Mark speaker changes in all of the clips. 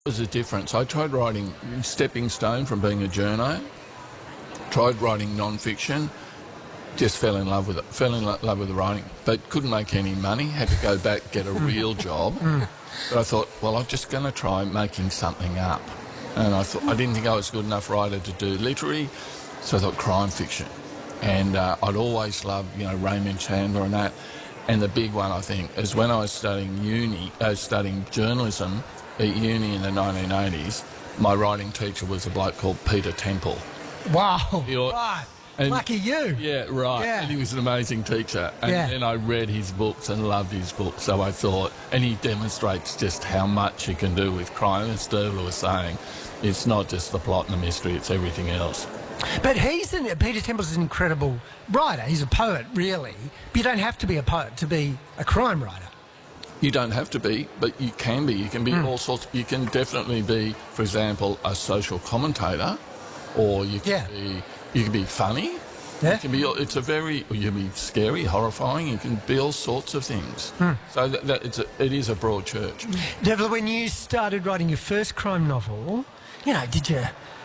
Speaker 1: Was a difference. I tried writing stepping stone from being a journo, tried writing non-fiction, just fell in love with it, fell in love with the writing, but couldn't make any money, had to go back, get a real job. But I thought, well, I'm just going to try making something up. And I thought, I didn't think I was a good enough writer to do literary, so I thought crime fiction. And I'd always loved, Raymond Chandler and that. And the big one, I think, is when I was studying journalism at uni in the 1980s, my writing teacher was a bloke called Peter Temple.
Speaker 2: Wow, right. Lucky you.
Speaker 1: Yeah, right.
Speaker 2: Yeah.
Speaker 1: And he was an amazing teacher. And then I read his books and loved his books. So I thought, and he demonstrates just how much you can do with crime. As Dervla was saying, it's not just the plot and the mystery, it's everything else.
Speaker 2: But Peter Temple's an incredible writer. He's a poet, really. But you don't have to be a poet to be a crime writer.
Speaker 1: You don't have to be, but you can be. You can be all sorts. You can definitely be, for example, a social commentator, or you can be funny.
Speaker 2: Yeah.
Speaker 1: You can be. You can be scary, horrifying. You can be all sorts of things. So it is a broad church.
Speaker 2: Dervla, when you started writing your first crime novel, did you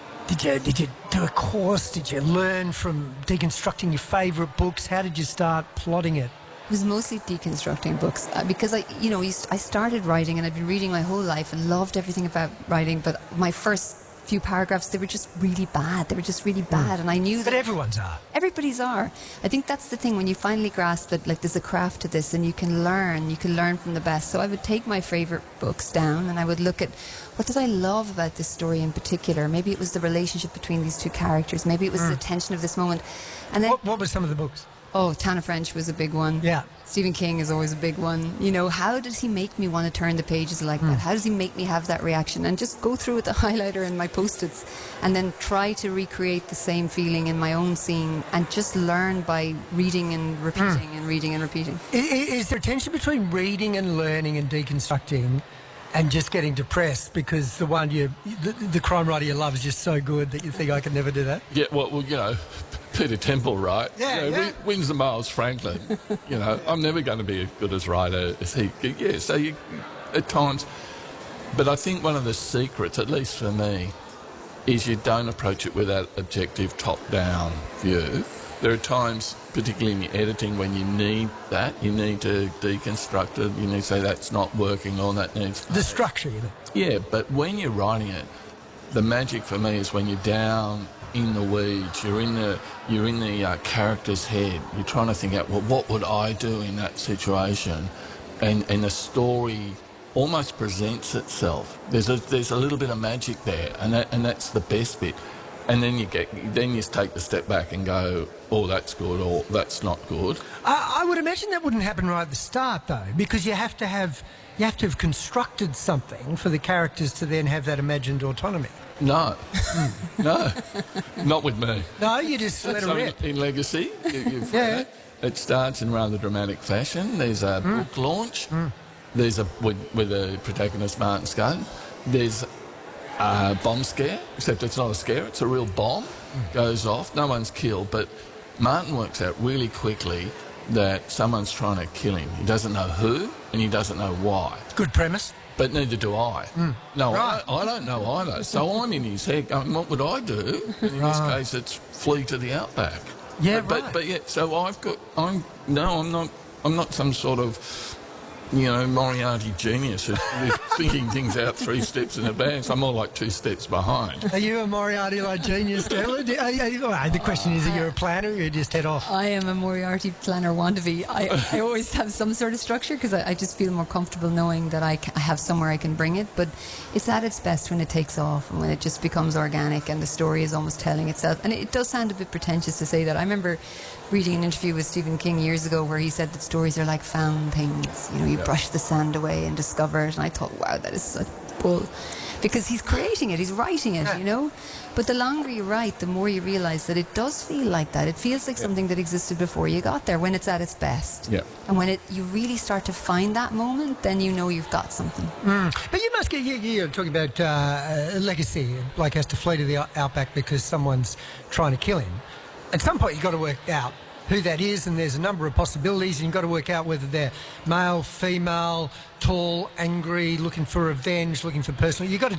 Speaker 2: do a course? Did you learn from deconstructing your favourite books? How did you start plotting it?
Speaker 3: It was mostly deconstructing books because I started writing and I'd been reading my whole life and loved everything about writing, but my first few paragraphs, they were just really bad. They were just really bad, and I knew that...
Speaker 2: But everyone's are.
Speaker 3: Everybody's are. I think that's the thing, when you finally grasp that, there's a craft to this and you can learn from the best. So I would take my favourite books down and I would look at, what did I love about this story in particular? Maybe it was the relationship between these two characters. Maybe it was the tension of this moment. And then...
Speaker 2: What were some of the books?
Speaker 3: Oh, Tana French was a big one.
Speaker 2: Yeah.
Speaker 3: Stephen King is always a big one. How does he make me want to turn the pages like that? How does he make me have that reaction? And just go through with the highlighter and my Post-its and then try to recreate the same feeling in my own scene and just learn by reading and repeating and reading and repeating.
Speaker 2: Is there a tension between reading and learning and deconstructing and just getting depressed because the crime writer you love is just so good that you think, I could never do that?
Speaker 1: Yeah, well, Peter Temple, right?
Speaker 2: Yeah,
Speaker 1: wins the Miles Franklin. I'm never going to be as good as writer as he. Yeah, so you, at times, but I think one of the secrets, at least for me, is you don't approach it with that objective top-down view. There are times, particularly in the editing, when you need that. You need to deconstruct it. You need to say that's not working or that needs...
Speaker 2: The structure, you know.
Speaker 1: Yeah, but when you're writing it, the magic for me is when you're down in the weeds, you're in the character's head. You're trying to think out, well, what would I do in that situation? And the story almost presents itself. There's a little bit of magic there, and that's the best bit. And then you take the step back and go, oh, that's good, or that's not good.
Speaker 2: I would imagine that wouldn't happen right at the start, though, because you have to have constructed something for the characters to then have that imagined autonomy.
Speaker 1: No, no, not with me.
Speaker 2: No, you just let it rip.
Speaker 1: In Legacy, it starts in rather dramatic fashion. There's a book launch. There's with the protagonist Martin Scott. There's a bomb scare, except it's not a scare, it's a real bomb. Goes off, no one's killed, but Martin works out really quickly that someone's trying to kill him. He doesn't know who, and he doesn't know why.
Speaker 2: Good premise.
Speaker 1: But neither do I. No, right. I don't know either. So I'm in his head going, what would I do? And in this case, it's flee to the outback.
Speaker 2: Yeah,
Speaker 1: but yeah, so I'm not some sort of... Moriarty genius who's thinking things out 3 steps in advance. I'm more like 2 steps behind.
Speaker 2: Are you a Moriarty-like genius, Dervla? The question is, are you a planner or you just head off?
Speaker 3: I am a Moriarty planner wannabe. I always have some sort of structure because I just feel more comfortable knowing that I have somewhere I can bring it. But it's at its best when it takes off and when it just becomes organic and the story is almost telling itself. And it does sound a bit pretentious to say that. I remember reading an interview with Stephen King years ago where he said that stories are like found things. You brush the sand away and discover it. And I thought, wow, that is such bull. Because he's creating it, he's writing it, But the longer you write, the more you realise that it does feel like that. It feels like something that existed before you got there, when it's at its best.
Speaker 1: Yeah.
Speaker 3: And when you really start to find that moment, then you know you've got something.
Speaker 2: But you must get, you're talking about Legacy, like has to flee to the outback because someone's trying to kill him. At some point, you've got to work out who that is, and there's a number of possibilities, and you've got to work out whether they're male, female, tall, angry, looking for revenge, looking for personal. You've got to